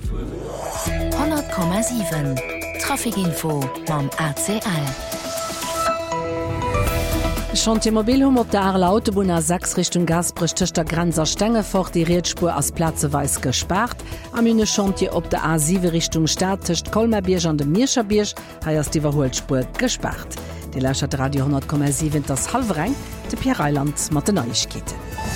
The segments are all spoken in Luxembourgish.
100,7 Trafikinfo mam ACL. Chantier-Mobil hum op der Arler Autobahn A6 Richtung Gasbrich tëcht der Grenzer Stängefort die Rietspur as Platzeweis gespart. Am Mine Chantier op der A7 Richtung Stadt tëcht Kolmerbierg an de Mierscherberg heiers die Verholspur gespart. Die Lächert Radio 100,7 das Halvreng de Pierre Eiland mat de Neuigkeiten.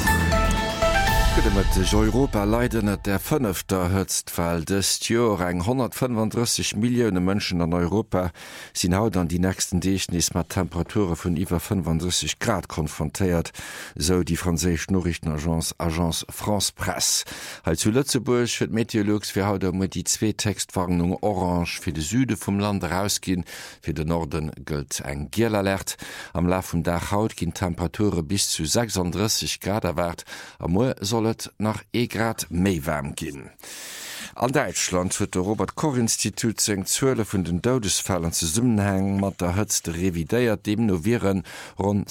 Europa leiden net der 5. Hëtztfall des Joer eng 135 Millioune Mënschen an Europa sinn haut an die nächsten Deechnis mat Temperature vun iwwer 35 Grad konfrontéiert, so die franzésch Nachrichtenagence Agence France Presse. He zu Lützeburg fir d Meteorologs fir haut mat die 2 Textwarnung orange fir de Süde vum Land rausgin, fir den Norden gëlt eng Gielalert. Am Laf vum Dach haut ginn Temperature bis zu 36 Grad erwart, am Moer sollet nach Grad méi wärm ginn. An Deutschland huet der Robert-Koch-Institut seng 12 vun den Todesfällen ze Summenhang mat der hëtzt revidéiert dem no viren rund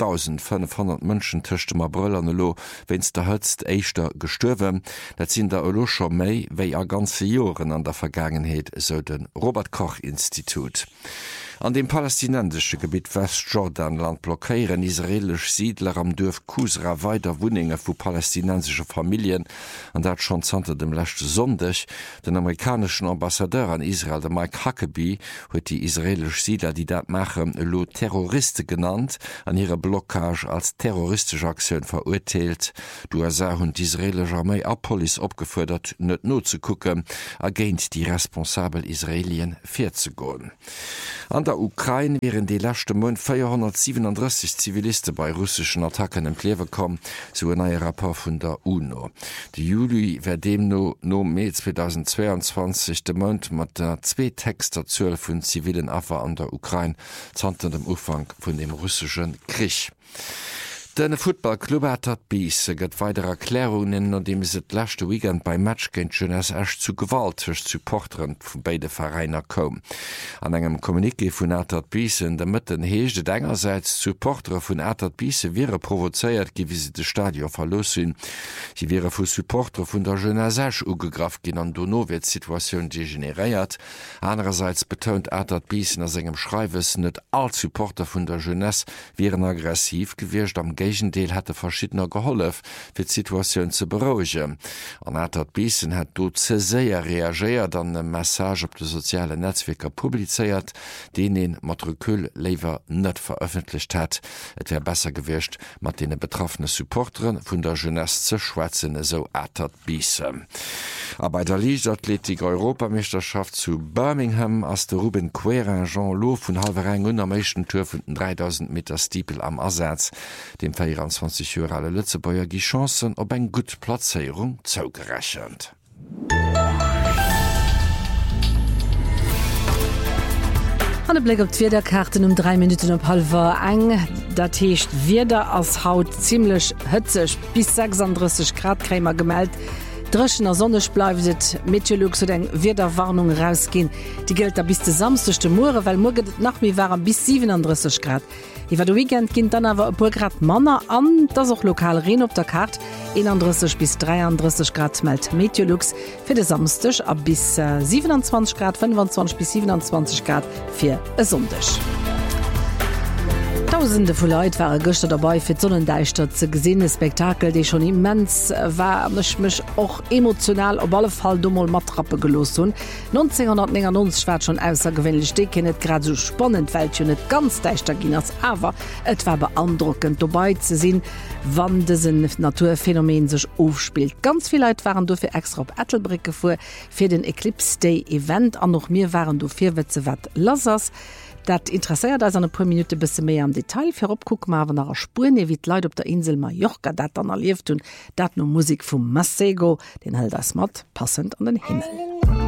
12.500 Mënschen tëchte ma brëllerne lo, wenns der hëtzt éichter gestuerwen, dat sinn der Olocher méi wéi a ganze Joren an der Vergangenheet so den Robert-Koch-Institut. An dem palästinensische Gebiet Westjordanland blockéieren israelisch Siedler am Dörf Kusra weiter Wuninge vu palästinensische Familien, an dat schon zanter dem lächte Sonntag. Den amerikanischen Ambassadeur an Israel, der Mike Huckabee, huet die israelisch Siedler, die dat machen, lo Terroristen genannt, an ihre Blockage als terroristische Aktion verurteilt. Die USA hun die israelische Armee a Police opgefordert, net no zu gucken, agent die responsabel Israelien fair zu gehen. An der Ukraine wären die letzte Monat 437 Zivilisten bei russischen Attacken im Klewe kommen, so ein neuer Rapport von der UNO. Die Juli wird dem no Mai 2022 der Monat mit der 2 Texter 12 von zivilen Opfern an der Ukraine zanter dem Umfang von dem russischen Krieg. Den Footballclub Atat Biesse gëtt weitere Erklärungen, nachdem se et lachte Weekend bei Match géint Jeunesse echt zu gewaltech Supporteren vun beide Vereiner kom. An engem Kommuniké vun Atat Biesse in der Mëtten heeschtet engerseits Supportere vun Atat Biesse wäre provozeiert gewisse de Stadion verlos hun. Sie wäre vu Supporter vun der Jeunesse ugegraf gin an Donno wird Situationun degeneréiert. Andererseits betont Atat Biesse as engem Schreiwes net all Supporter vun der Jeunesse wären aggressiv gewircht am Gegendeel hätte verschiedener geholf fir d'Situatioun ze berouegen. An Atat Biesse hat do ze séier reagiert an e Message op de soziale Netzwerker publizeiert, den en Matrikül leiwer net veröffentlicht hat. Et wär besser gewircht, mat dee betroffene Supporteren vun der Jeunesse ze schwätzen, so Atat Biesse. Aber bei der Leichtathletik Europameisterschaft zu Birmingham ass de Ruben Querin Jean Lo vun halvereng unermechten Tour vun den 3000 Meter Stiepel am Ersatz. Dem 24 Jahre alle Lützebäuer die Chancen op eng gut Platzierung zougerechnet. An Blick op d'Wiederkarten 3 Minuten op halber eng, dat heescht wieder als Haut ziemlich hëtzech bis 36 Grad krämer gemeldt. Drschen a Sonnech bleiwet Meteorolog so eng Wederwarnung rausgin. Die gilt da bis de samstechte Moore, weil morget nach mir waren bis 37 Grad. Iwer de Weekend ginnt dann awer pu Grad Manner an, dats auch lokal Reen op der Kart 31 bis 33 Grad meldt Meteorologs fir de samstech a bis 27 Grad 25 bis 27 Grad fir e Sonntag. Tausende vu Leiit waren Göster dabei fir Sonnendeichter ze gesinn Spektakel, déi schon immens war mech och emotional op alle Fall dummel Matrappe gelos hun. 1999 war schon aussergewwenlech Deke net grad so spannend, weil jo net ganz deichter ginnners, aber et war beandruckend dabei ze sinn, wann desen Naturphänomen sech aufspielt. Ganz viel Leiit waren dofir extra op Ethelbrick gefu fir den Eclipse Day Event an noch mir waren do 4 Witze wat lassers. Dat interessiert als an paar Minute bis méi am Detail fir opguck mawer nach Spuren wie Leiit op der Insel Mallorca dat dann erlieft hun dat no Musik vum Masego, den held das mat passend an den Himmel.